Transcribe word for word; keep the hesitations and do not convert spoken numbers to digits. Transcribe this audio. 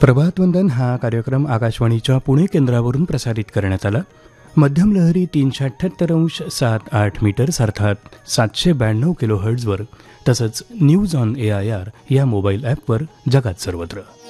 प्रभातवंदन हा कार्यक्रम आकाशवाणीच्या पुणे केंद्रावरून प्रसारित करण्यात आला. मध्यम लहरी तीनशे अठ्ठ्याहत्तर अंश सात आठ मीटर्स अर्थात सातशे ब्याण्णव किलो हर्ट्झवर तसंच news on A I R या मोबाईल ॲपवर जगात सर्वत्र.